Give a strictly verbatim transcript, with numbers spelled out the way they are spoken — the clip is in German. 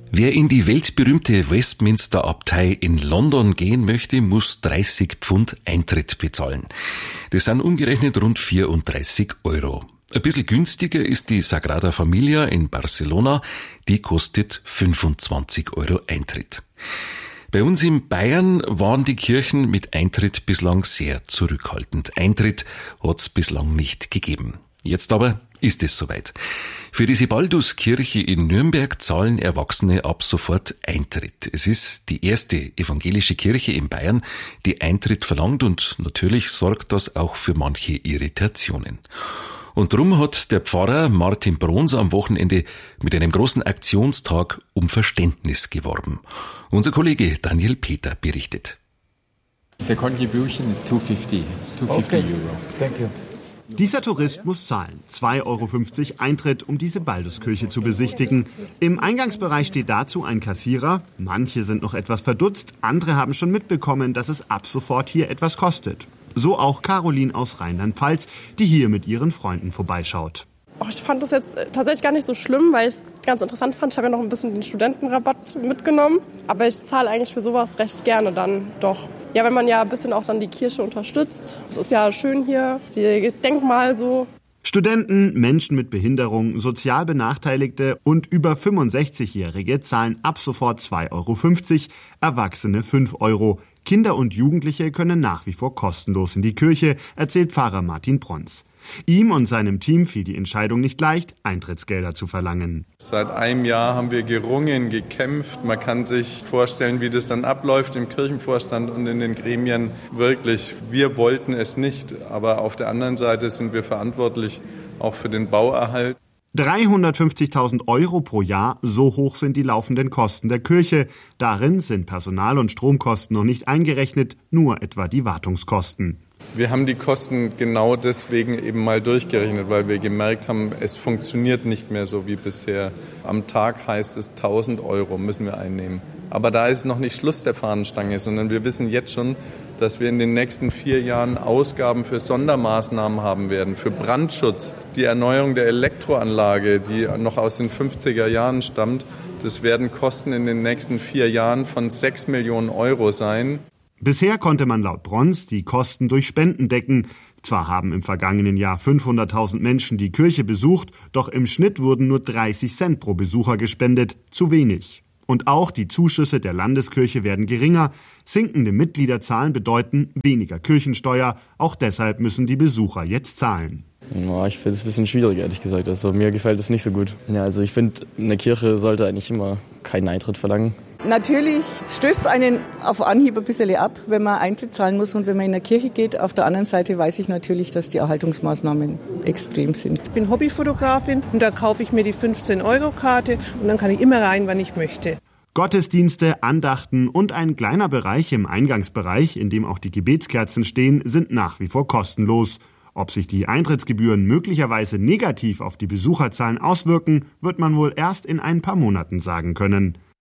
Wer in die weltberühmte Westminster-Abtei in London gehen möchte, muss dreißig Pfund Eintritt bezahlen. Das sind umgerechnet rund vierunddreißig Euro. Ein bisschen günstiger ist die Sagrada Familia in Barcelona. Die kostet fünfundzwanzig Euro Eintritt. Bei uns in Bayern waren die Kirchen mit Eintritt bislang sehr zurückhaltend. Eintritt hat es bislang nicht gegeben. Jetzt aber ist es soweit. Für die Sebalduskirche in Nürnberg zahlen Erwachsene ab sofort Eintritt. Es ist die erste evangelische Kirche in Bayern, die Eintritt verlangt, und natürlich sorgt das auch für manche Irritationen. Und drum hat der Pfarrer Martin Brons am Wochenende mit einem großen Aktionstag um Verständnis geworben. Unser Kollege Daniel Peter berichtet. The contribution is two fifty, two fifty Okay. Euro. Thank you. Dieser Tourist muss zahlen. zwei Euro fünfzig Eintritt, um die Sebalduskirche zu besichtigen. Im Eingangsbereich steht dazu ein Kassierer. Manche sind noch etwas verdutzt, andere haben schon mitbekommen, dass es ab sofort hier etwas kostet. So auch Caroline aus Rheinland-Pfalz, die hier mit ihren Freunden vorbeischaut. Oh, ich fand das jetzt tatsächlich gar nicht so schlimm, weil ich es ganz interessant fand. Ich habe ja noch ein bisschen den Studentenrabatt mitgenommen. Aber ich zahle eigentlich für sowas recht gerne dann doch. Ja, wenn man ja ein bisschen auch dann die Kirche unterstützt. Es ist ja schön hier, die Denkmal so. Studenten, Menschen mit Behinderung, sozial Benachteiligte und über fünfundsechzigjährige zahlen ab sofort zwei Euro fünfzig, Erwachsene fünf Euro. Kinder und Jugendliche können nach wie vor kostenlos in die Kirche, erzählt Pfarrer Martin Brons. Ihm und seinem Team fiel die Entscheidung nicht leicht, Eintrittsgelder zu verlangen. Seit einem Jahr haben wir gerungen, gekämpft. Man kann sich vorstellen, wie das dann abläuft im Kirchenvorstand und in den Gremien. Wirklich, wir wollten es nicht, aber auf der anderen Seite sind wir verantwortlich auch für den Bauerhalt. dreihundertfünfzigtausend Euro pro Jahr, so hoch sind die laufenden Kosten der Kirche. Darin sind Personal- und Stromkosten noch nicht eingerechnet, nur etwa die Wartungskosten. Wir haben die Kosten genau deswegen eben mal durchgerechnet, weil wir gemerkt haben, es funktioniert nicht mehr so wie bisher. Am Tag heißt es tausend Euro müssen wir einnehmen. Aber da ist noch nicht Schluss der Fahnenstange, sondern wir wissen jetzt schon, dass wir in den nächsten vier Jahren Ausgaben für Sondermaßnahmen haben werden, für Brandschutz, die Erneuerung der Elektroanlage, die noch aus den fünfziger Jahren stammt. Das werden Kosten in den nächsten vier Jahren von sechs Millionen Euro sein. Bisher konnte man laut Brons die Kosten durch Spenden decken. Zwar haben im vergangenen Jahr fünfhunderttausend Menschen die Kirche besucht, doch im Schnitt wurden nur dreißig Cent pro Besucher gespendet. Zu wenig. Und auch die Zuschüsse der Landeskirche werden geringer. Sinkende Mitgliederzahlen bedeuten weniger Kirchensteuer. Auch deshalb müssen die Besucher jetzt zahlen. Ja, ich finde es ein bisschen schwierig, ehrlich gesagt. Also, mir gefällt es nicht so gut. Ja, also ich finde, eine Kirche sollte eigentlich immer keinen Eintritt verlangen. Natürlich stößt es einen auf Anhieb ein bisschen ab, wenn man Eintritt zahlen muss und wenn man in der Kirche geht. Auf der anderen Seite weiß ich natürlich, dass die Erhaltungsmaßnahmen extrem sind. Ich bin Hobbyfotografin und da kaufe ich mir die fünfzehn Euro Karte und dann kann ich immer rein, wann ich möchte. Gottesdienste, Andachten und ein kleiner Bereich im Eingangsbereich, in dem auch die Gebetskerzen stehen, sind nach wie vor kostenlos. Ob sich die Eintrittsgebühren möglicherweise negativ auf die Besucherzahlen auswirken, wird man wohl erst in ein paar Monaten sagen können.